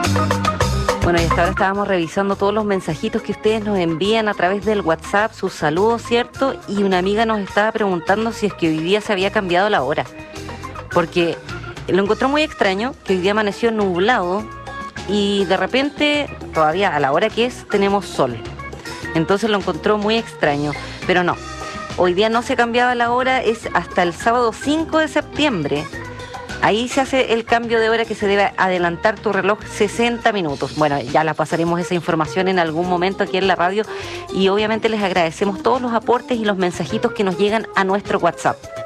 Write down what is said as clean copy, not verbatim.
Bueno, y hasta ahora estábamos revisando todos los mensajitos que ustedes nos envían a través del WhatsApp, sus saludos, ¿cierto? Y una amiga nos estaba preguntando si es que hoy día se había cambiado la hora. Porque lo encontró muy extraño, que hoy día amaneció nublado y de repente, todavía a la hora que es, tenemos sol. Entonces lo encontró muy extraño, pero no. Hoy día no se cambiaba la hora, es hasta el sábado 5 de septiembre. Ahí se hace el cambio de hora que se debe adelantar tu reloj 60 minutos. Bueno, ya la pasaremos esa información en algún momento aquí en la radio y obviamente les agradecemos todos los aportes y los mensajitos que nos llegan a nuestro WhatsApp.